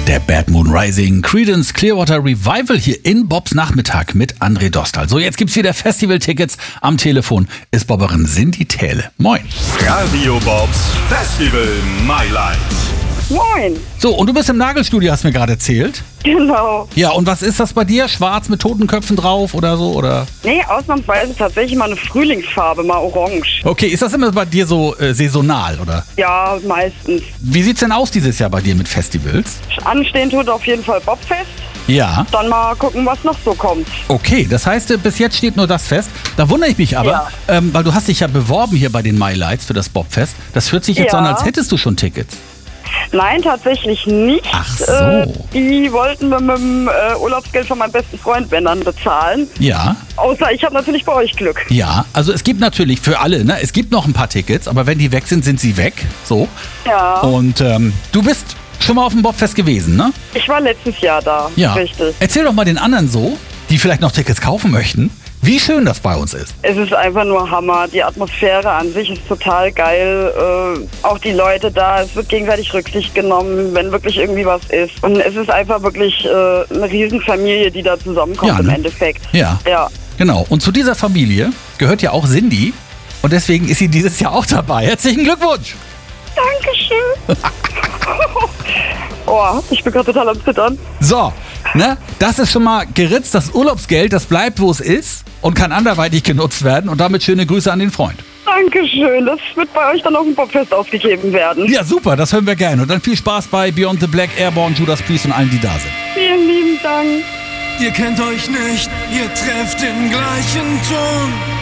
Der Bad Moon Rising Creedence Clearwater Revival hier in Bobs Nachmittag mit André Dostal. So, jetzt gibt's wieder Festival-Tickets. Am Telefon ist Bobberin Cindy Thäle. Moin. Radio Bobs Festival My Light. Moin. So, und du bist im Nagelstudio, hast mir gerade erzählt. Genau. Ja, und was ist das bei dir? Schwarz mit Totenköpfen drauf oder so, oder? Nee, ausnahmsweise tatsächlich mal eine Frühlingsfarbe, mal orange. Okay, ist das immer bei dir so saisonal, oder? Ja, meistens. Wie sieht's denn aus dieses Jahr bei dir mit Festivals? Anstehen tut auf jeden Fall Bobfest. Ja. Dann mal gucken, was noch so kommt. Okay, das heißt, bis jetzt steht nur das fest. Da wundere ich mich aber, weil du hast dich ja beworben hier bei den My Lights für das Bobfest. Das hört sich jetzt Ja. an, als hättest du schon Tickets. Nein, tatsächlich nicht. Ach so. Die wollten wir mit dem Urlaubsgeld von meinem besten Freund, wenn dann, bezahlen. Ja, Außer ich habe natürlich bei euch Glück. ja. Also es gibt natürlich für alle, ne? Es gibt noch ein paar Tickets, aber wenn die weg sind, sind sie weg. So. Ja. Und du bist schon mal auf dem Bobfest gewesen, ne? Ich war letztes Jahr da. Ja. Richtig. Erzähl doch mal den anderen so, die vielleicht noch Tickets kaufen möchten, wie schön das bei uns ist. Es ist einfach nur Hammer. Die Atmosphäre an sich ist total geil. Auch die Leute da, es wird gegenseitig Rücksicht genommen, wenn wirklich irgendwie was ist. Und es ist einfach wirklich eine Riesenfamilie, die da zusammenkommt Ja, im ne? Endeffekt. Ja. Ja. Genau. Und zu dieser Familie gehört ja auch Cindy. Und deswegen ist sie dieses Jahr auch dabei. Herzlichen Glückwunsch! Dankeschön. Oh, ich bin gerade total am Zittern. So, ne? Das ist schon mal geritzt. Das Urlaubsgeld, das bleibt, wo es ist und kann anderweitig genutzt werden. Und damit schöne Grüße an den Freund. Dankeschön. Das wird bei euch dann auf dem Bobfest ausgegeben werden. Ja, super, das hören wir gerne. Und dann viel Spaß bei Beyond the Black, Airborne, Judas Priest und allen, die da sind. Vielen lieben Dank. Ihr kennt euch nicht, ihr trefft den gleichen Ton.